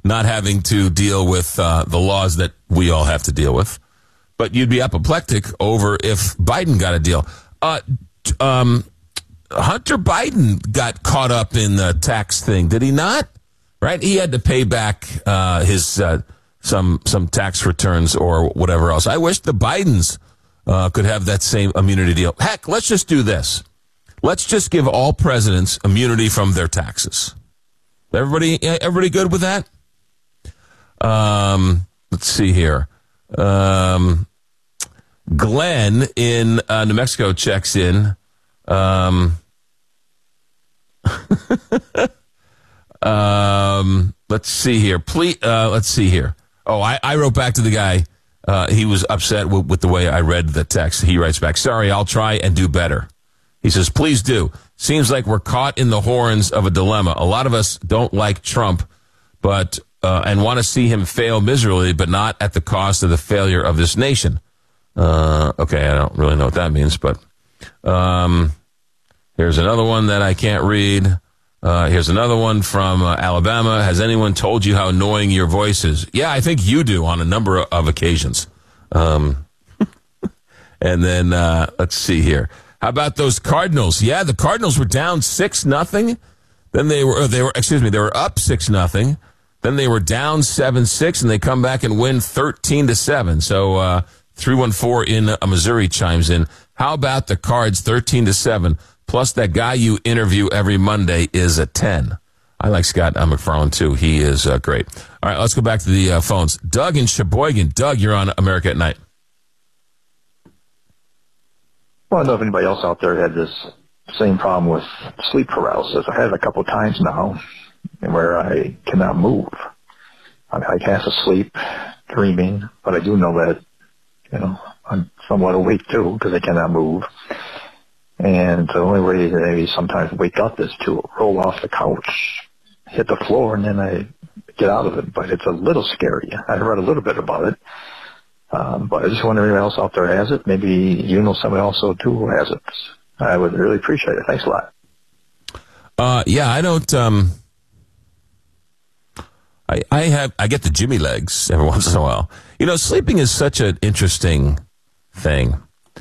not having to deal with the laws that we all have to deal with. But you'd be apoplectic over if Biden got a deal. Hunter Biden got caught up in the tax thing, did he not? Right? He had to pay back his some tax returns or whatever else. I wish the Bidens could have that same immunity deal. Heck, let's just do this. Let's just give all presidents immunity from their taxes. Everybody good with that? Let's see here. Glenn in New Mexico checks in. Let's see here. Please, let's see here. Oh, I wrote back to the guy. He was upset with the way I read the text. He writes back, sorry, I'll try and do better. He says, please do. Seems like we're caught in the horns of a dilemma. A lot of us don't like Trump, but and want to see him fail miserably, but not at the cost of the failure of this nation. Okay, I don't really know what that means, but here's another one that I can't read. Here's another one from Alabama. Has anyone told you how annoying your voice is? Yeah, I think you do on a number of occasions. And then let's see here. How about those Cardinals? Yeah, the Cardinals were down 6-0. Then they were up 6-0. Then they were down 7-6, and they come back and win 13-7. So 314 in Missouri chimes in. How about the Cards 13-7? Plus that guy you interview every Monday is a 10. I like Scott McFarland too. He is great. All right, let's go back to the phones. Doug in Sheboygan. Doug, you're on America at Night. Well, I don't know if anybody else out there had this same problem with sleep paralysis. I had it a couple of times now where I cannot move. I half asleep, dreaming, but I do know that, I'm somewhat awake too because I cannot move. And the only way that I sometimes wake up is to roll off the couch, hit the floor, and then I get out of it. But it's a little scary. I read a little bit about it. But I just wonder if anyone else out there has it. Maybe you know somebody also, too, who has it. I would really appreciate it. Thanks a lot. Yeah, I don't... I get the Jimmy legs every once in a while. Sleeping is such an interesting thing.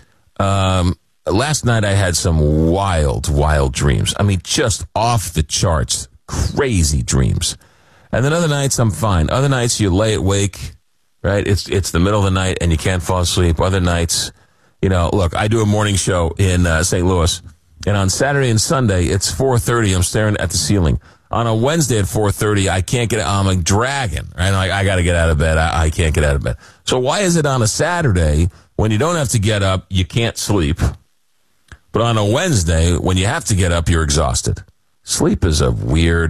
Last night I had some wild dreams. I mean, just off the charts, crazy dreams. And then other nights I'm fine. Other nights you lay awake, right? It's the middle of the night and you can't fall asleep. Other nights, look, I do a morning show in St. Louis, and on Saturday and Sunday it's 4:30. I'm staring at the ceiling. On a Wednesday at 4:30, I can't get. I'm like dragging, right? I got to get out of bed. I can't get out of bed. So why is it on a Saturday when you don't have to get up, you can't sleep? But on a Wednesday, when you have to get up, you're exhausted. Sleep is a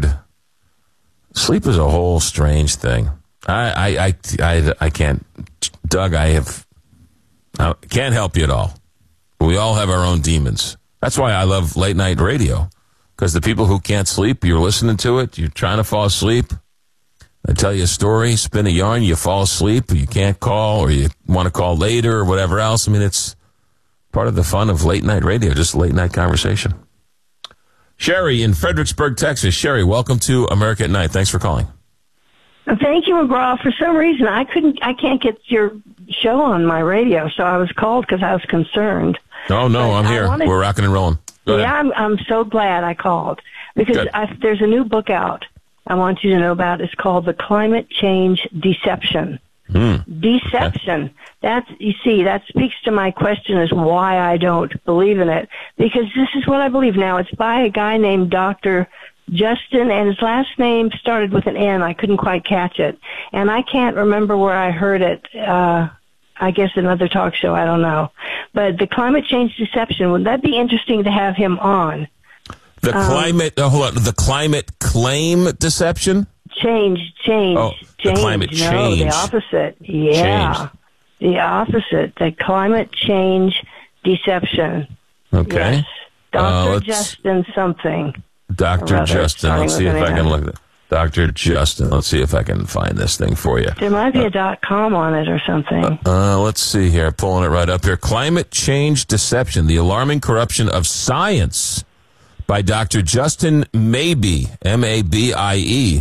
whole strange thing. I can't, Doug, I can't help you at all. We all have our own demons. That's why I love late night radio. Because the people who can't sleep, you're listening to it, you're trying to fall asleep. I tell you a story, spin a yarn, you fall asleep, or you can't call, or you want to call later, or whatever else. I mean, it's part of the fun of late night radio, just late night conversation. Sherry in Fredericksburg, Texas. Sherry, welcome to America at Night. Thanks for calling. Thank you, McGraw. For some reason, I can't get your show on my radio, so I was called because I was concerned. Oh, no, I'm here. We're rocking and rolling. Yeah, I'm so glad I called because there's a new book out I want you to know about. It's called The Climate Change Deception. Deception. Okay. That speaks to my question as why I don't believe in it. Because this is what I believe now. It's by a guy named Dr. Justin, and his last name started with an N. I couldn't quite catch it. And I can't remember where I heard it. I guess another talk show. I don't know. But the climate change deception, would that be interesting to have him on? The climate claim deception? Change. Oh, the climate change. No, the opposite. Yeah. Change. The opposite. The climate change deception. Okay. Yes. Dr. Justin something. Dr. Justin. Let's see if I can look at it. Dr. Justin. Let's see if I can find this thing for you. There might be a .com on it or something. Let's see here. Pulling it right up here. Climate Change Deception, The Alarming Corruption of Science by Dr. Justin Mabie, M-A-B-I-E.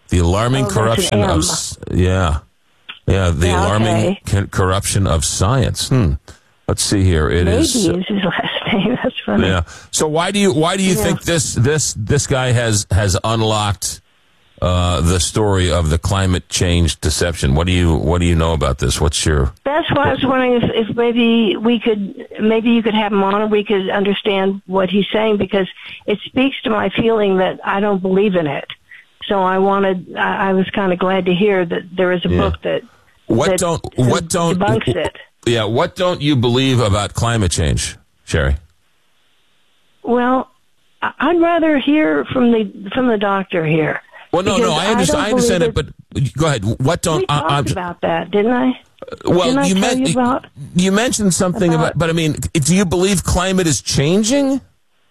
The alarming corruption of the alarming corruption of science. Let's see here. Maybe is his last name. That's funny. Yeah. So why do you think this guy has unlocked the story of the climate change deception? What do you know about this? What's your? That's why I was wondering if maybe you could have him on and we could understand what he's saying, because it speaks to my feeling that I don't believe in it. So I was kind of glad to hear that there is a book that debunks it. Yeah, what don't you believe about climate change, Sherry? Well, I'd rather hear from the doctor here. Well, no, I understand it, but go ahead. What don't we talked about that, didn't I? Well, you mentioned something about, but I mean, do you believe climate is changing?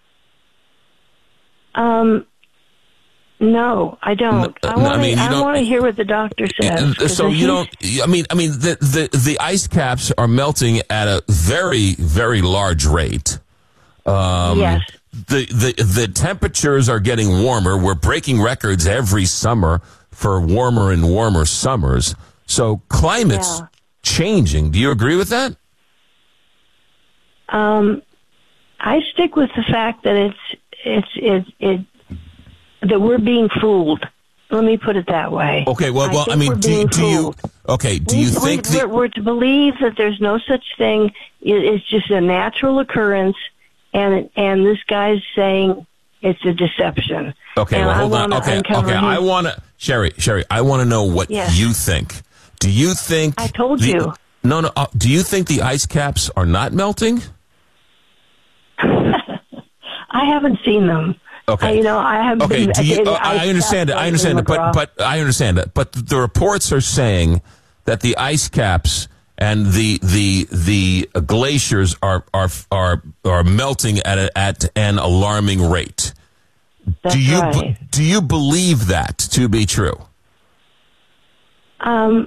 No, I don't. I want to hear what the doctor says. So you don't. I mean, the ice caps are melting at a very, very large rate. Yes. The temperatures are getting warmer. We're breaking records every summer for warmer and warmer summers. So climate's changing. Do you agree with that? I stick with the fact that that we're being fooled. Let me put it that way. Okay. Well. I mean, do you? Okay. Do you think we're to believe that there's no such thing? It's just a natural occurrence, and this guy's saying it's a deception. Okay. Well, hold on. Okay. I want to, Sherry. I want to know what you think. Do you think? I told you. No. Do you think the ice caps are not melting? I haven't seen them. Okay. I have. Okay. I understand it. But I understand that. But the reports are saying that the ice caps and the glaciers are melting at an alarming rate. That's right. Do you believe that to be true? I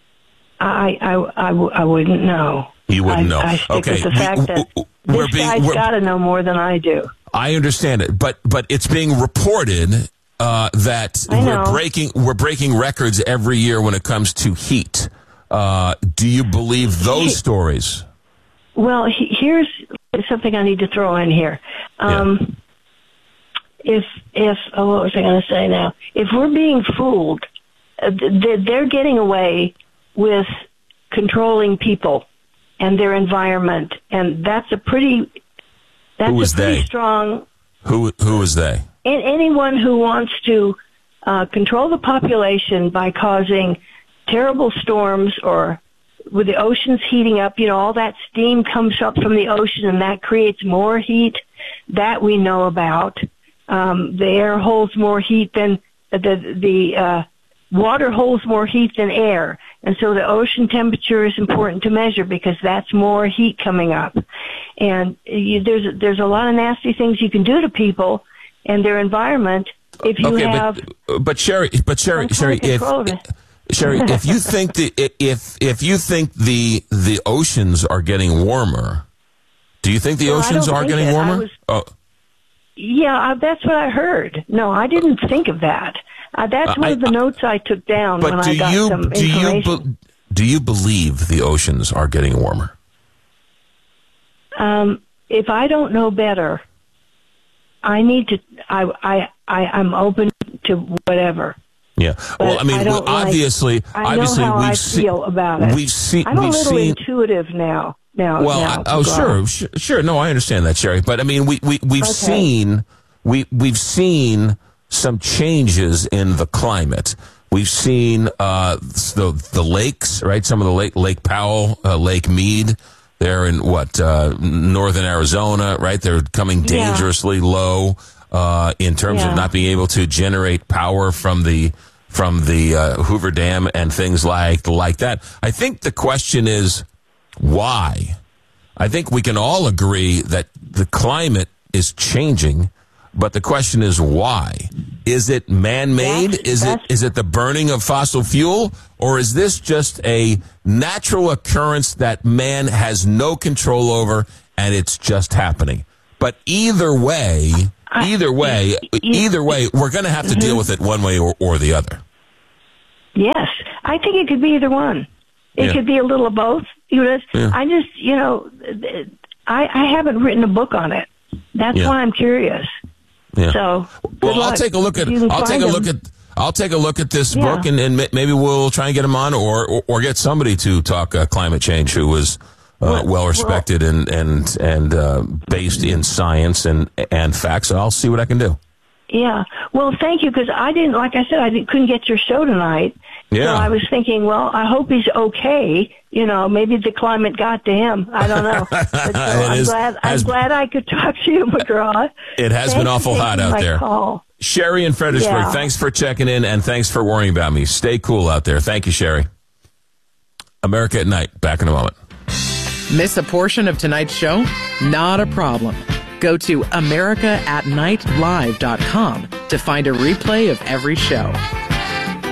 wouldn't know. You wouldn't know. I stick with the fact that this guy's got to know more than I do. I understand it, but it's being reported that we're breaking records every year when it comes to heat. Do you believe those stories? Well, here's something I need to throw in here. What was I going to say now? If we're being fooled, they're getting away with controlling people and their environment, and that's a pretty strong. Who is they? Anyone who wants to control the population by causing terrible storms, or with the oceans heating up, all that steam comes up from the ocean and that creates more heat. That we know about. The air holds more heat than the water holds more heat than air. And so the ocean temperature is important to measure because that's more heat coming up. And there's a lot of nasty things you can do to people and their environment if you have. But Sherry, if you think if you think the oceans are getting warmer, do you think the oceans are getting warmer? Yeah, that's what I heard. No, I didn't think of that. That's one of the notes I took down when I got some information. Do you believe the oceans are getting warmer? If I don't know better, I need to. I'm open to whatever. Yeah. Well, I mean, obviously, I know how I feel about it. I'm a little intuitive now. Sure. No, I understand that, Sherry. But I mean, we've seen some changes in the climate. We've seen the lakes, right? Some of the Lake Powell, Lake Mead. They're in northern Arizona, right? They're coming dangerously low in terms of not being able to generate power from the Hoover Dam and things like that. I think the question is why. I think we can all agree that the climate is changing, but the question is why. Is it man-made? Is it the burning of fossil fuel? Or is this just a natural occurrence that man has no control over and it's just happening? But either way, we're going to have to deal with it one way or the other. Yes, I think it could be either one. It could be a little of both. I just, I haven't written a book on it. That's why I'm curious. Yeah. So, well, I'll take a look at this book, and maybe we'll try and get him on, or get somebody to talk climate change who was well respected and based in science and facts. So I'll see what I can do. Yeah. Well, thank you, because I couldn't get your show tonight. Yeah. So I was thinking, well, I hope he's okay. Maybe the climate got to him. I don't know. But I'm glad I could talk to you, McGraw. It has been awful hot out there. Call. Sherry in Fredericksburg, thanks for checking in, and thanks for worrying about me. Stay cool out there. Thank you, Sherry. America at Night. Back in a moment. Miss a portion of tonight's show? Not a problem. Go to AmericaAtNightLive.com to find a replay of every show.